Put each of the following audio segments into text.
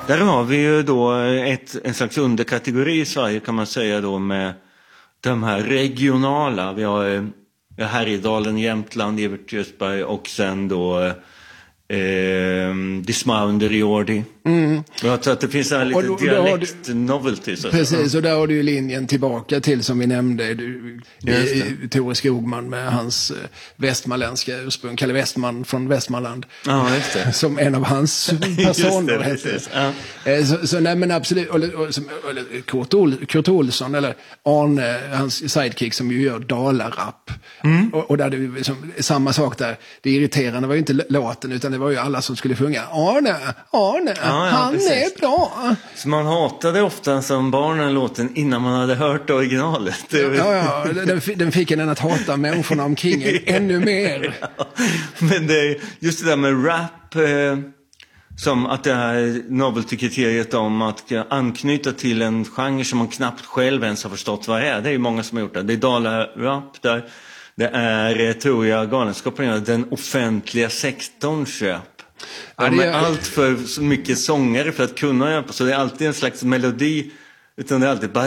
Där har vi ju då en slags underkategori i Sverige kan man säga då med de här regionala. Vi har Härjedalen, Jämtland, Evert Göthberg och sen då Dismounder i Jordi. Jag tror att det finns en liten dialekt-novelty. Precis, och där har du ju linjen tillbaka till som vi nämnde Tore Skogman med hans västmanländska ursprung, Kalle Westman från Västmanland. Ja, just det. Som en av hans personer hette. Ja. Så nej men absolut, Kurt Olsson eller Arne, hans sidekick som ju gör dalarap. Och där det liksom, samma sak där. Det irriterande var ju inte låten utan det var ju alla som skulle sjunga Arne, han precis. Är bra. Så man hatade ofta som barnen låten innan man hade hört originalet. Ja, den fick en att hata människorna omkring ännu mer. Ja, men det är just det där med rap, som att det här novelty-kriteriet om att anknyta till en genre som man knappt själv ens har förstått vad det är. Det är ju många som har gjort det. Det är dalarap där. Det är, tror jag, galenskapen, den offentliga sektorns köp. De är allt för mycket sångare för att kunna göra, så det är alltid en slags melodi, utan det är alltid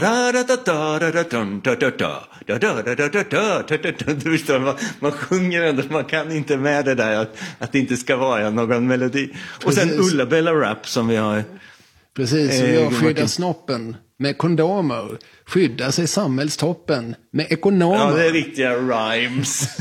man sjunger ändå, man kan inte med det där att det inte ska vara någon melodi. Och sen Ulla-Bella Rap som vi har. Precis, som jag skyddar snoppen med kondomer, skydda sig samhällstoppen med ekonomer. Ja, det är riktiga rhymes.